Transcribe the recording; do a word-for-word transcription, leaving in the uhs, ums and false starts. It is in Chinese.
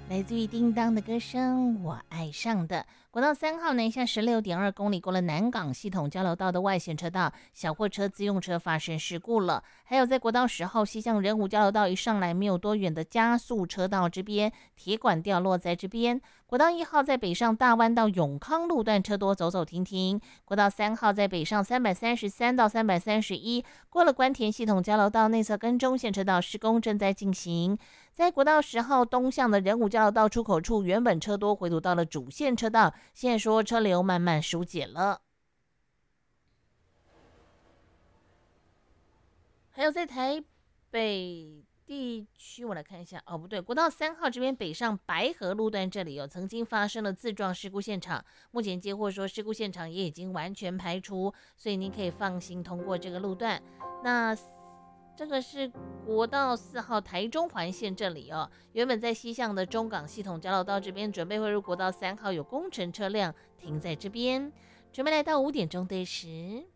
来自于叮当的歌声，我爱上的。国道三号南下十六点二公里，过了南港系统交流道的外线车道，小货车、自用车发生事故了。还有在国道十号西向仁武交流道一上来没有多远的加速车道这边，铁管掉落在这边。国道一号在北上大湾到永康路段车多，走走停停。国道三号在北上三百三十三到三百三十一，过了关田系统交流道内侧跟中线车道施工正在进行。在国道十号东向的仁武交流道出口处，原本车多回堵到了主线车道，现在说车流慢慢疏解了。还有在台北地区，我来看一下，哦，不对，国道三号这边北上白河路段这里有、哦、曾经发生了自撞事故现场，目前接获说事故现场也已经完全排除，所以您可以放心通过这个路段。那这个是国道四号台中环线这里哦，原本在西向的中港系统交流道这边准备汇入国道三号，有工程车辆停在这边，准备来到五点钟对时。